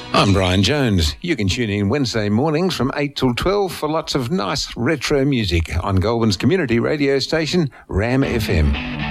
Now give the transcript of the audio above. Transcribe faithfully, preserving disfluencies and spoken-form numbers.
I'm Brian Jones. You can tune in Wednesday mornings from eight till twelve for lots of nice retro music on Goulburn's community radio station, Ram F M.